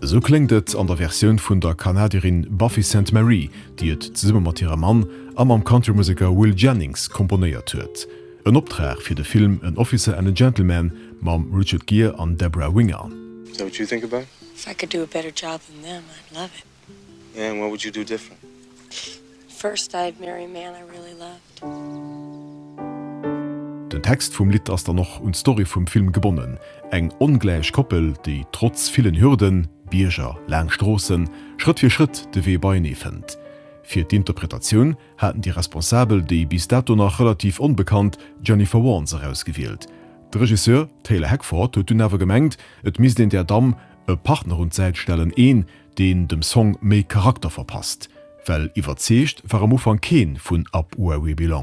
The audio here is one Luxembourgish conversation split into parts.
So klingt et an der Version vun der Kanadierin Buffy St. Mary, die et zusammen mat ihrer Mann am Countrymusiker Will Jennings komponiert huet. Ein Optrag fir de Film An Officer and a Gentleman mam Richard Gere an Deborah Winger. Is that what you think about? If I could do a better job than them, I'd love it. Yeah, and what would you do different? First, I'd marry a man I really loved. Den Text vum Lied ass da noch und Story vum Film gebunden. Eng ongleich Koppel, die trotz vielen Hürden, Bierger, Langstrossen, Schritt für Schritt de Weh beineefend. Für die Interpretation hatten die Responsabel, die bis dato noch relativ unbekannt, Jennifer Warnes herausgewählt. Der Regisseur Taylor Hackford hat awer gemengt, et mis den der Dam e Partner und Zeitstellen den dem Song méi Charakter verpasst. Well iwwerzecht war am Ufang Keen vun Up Where We Belong.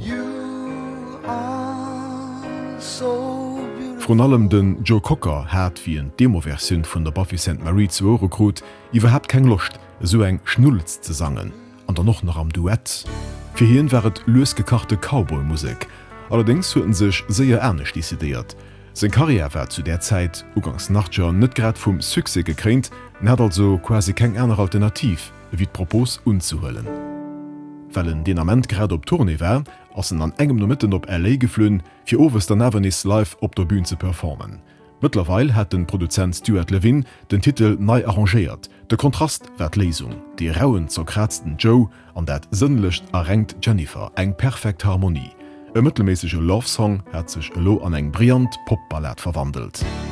Von allem den Joe Cocker hat wie en Demoversion vun der Buffy St. Mary zu Eurokrut iwwerhap keng Locht, so eng Schnulz ze sangen, an der noch am Duett. Für hien wäret losgekachte Cowboy-Musik. Allerdings hueten sech sehr ernst décidiert. Sein Karriere war zu der Zeit ugangs Nachtjahr net grad vum Suse gekränkt, hat also quasi keng ärner Alternativ, wie d'Propos unzuhöllen. Weil den Amment grad op Tournee war, ass an engem no mitten op LA geflünn, fir Owes der Nevernis live op der Bühne zu performen. Mittlerweile hat den Produzent Stuart Levin den Titel neu arrangiert. Der Kontrast wird Lesung, die rauen zerkratzten Joe an dat sinnlicht errenkt Jennifer eng perfekt Harmonie. E mittelmäßige Love-Song hat sich lo an eng brillant Popballett verwandelt.